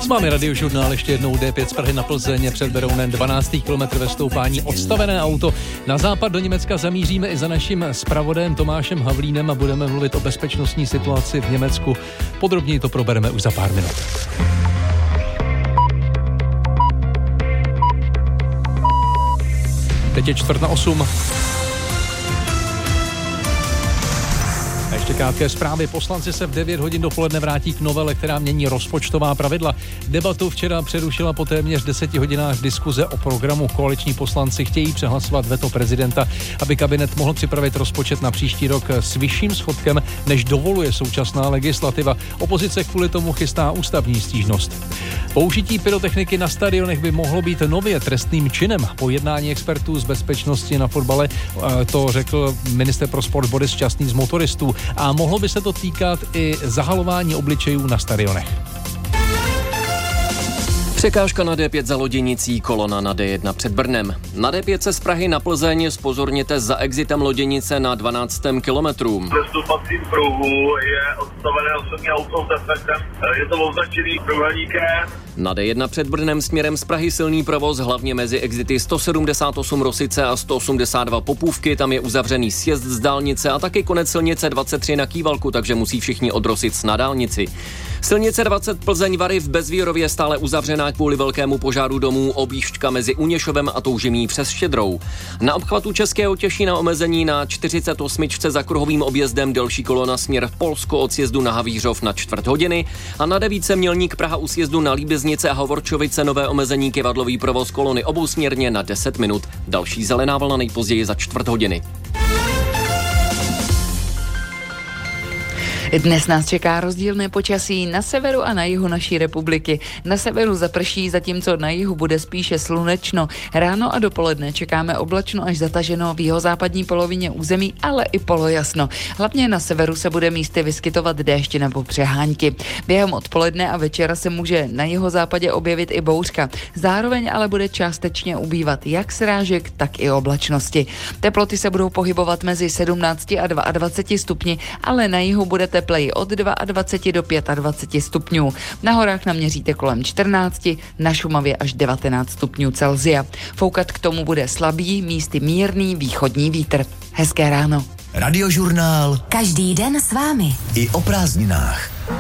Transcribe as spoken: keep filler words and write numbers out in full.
Máme radiožurnál ještě jednou D pět z Prahy na Plzeň před Berounem, dvanáctý kilometr ve stoupání, odstavené auto. Na západ do Německa zamíříme i za naším zpravodajem Tomášem Havlínem a budeme mluvit o bezpečnostní situaci v Německu. Podrobněji to probereme už za pár minut. Teď je čtvrt na osm. A ještě krátké zprávy. Poslanci se v devět hodin dopoledne vrátí k novele, která mění rozpočtová pravidla. Debatu včera přerušila po téměř deseti hodinách diskuze o programu. Koaliční poslanci chtějí přehlasovat veto prezidenta, aby kabinet mohl připravit rozpočet na příští rok s vyšším schodkem, než dovoluje současná legislativa. Opozice kvůli tomu chystá ústavní stížnost. Použití pyrotechniky na stadionech by mohlo být nově trestným činem. Po jednání expertů z bezpečnosti na fotbale to řekl ministr pro sport Boris Šťastný z motoristů. A mohlo by se to týkat i zahalování obličejů na stadionech. Překážka na D pět za Loděnicí, kolona na D jedna před Brnem. Na D pět se z Prahy na Plzeň zpozorněte za exitem Loděnice na dvanáctém kilometru. Ve vstupacím pruhu je odstavené osobní auto s efektem. Je to označený průhledníkem. Na D jedna před Brnem směrem z Prahy silný provoz, hlavně mezi exity sto sedmdesát osm Rosice a sto osmdesát dva Popůvky. Tam je uzavřený sjezd z dálnice a taky konec silnice dvacet tři na Kývalku, takže musí všichni od Rosic na dálnici. Silnice dvacet Plzeň-Vary v Bezvírově stále uzavřená kvůli velkému požáru domů, objížďka mezi Uněšovem a Toužimí přes Štědrou. Na obchvatu Českého Těšína omezení na čtyřicet osm za kruhovým objezdem, delší kolona směr Polsko od sjezdu na Havířov na čtvrt hodiny a na devíce Mělník Praha u sjezdu na Líbeznice a Hovorčovice nové omezení kivadlový provoz kolony obousměrně na deset minut. Další zelená vlna nejpozději za čtvrt hodiny. Dnes nás čeká rozdílné počasí na severu a na jihu naší republiky. Na severu zaprší, zatímco na jihu bude spíše slunečno. Ráno a dopoledne čekáme oblačno až zataženo v jihozápadní polovině území, ale i polojasno. Hlavně na severu se bude místy vyskytovat déšť nebo přehánky. Během odpoledne a večera se může na jihozápadě objevit i bouřka. Zároveň ale bude částečně ubývat jak srážek, tak i oblačnosti. Teploty se budou pohybovat mezi sedmnáct a dvacet dva stupni, ale na jihu budete tepleji od dvacet dva do dvacet pět stupňů. Na horách naměříte kolem čtrnáct, na Šumavě až devatenáct stupňů Celsia. Foukat k tomu bude slabý, místy mírný východní vítr. Hezké ráno. Radiožurnál. Každý den s vámi. I o prázdninách.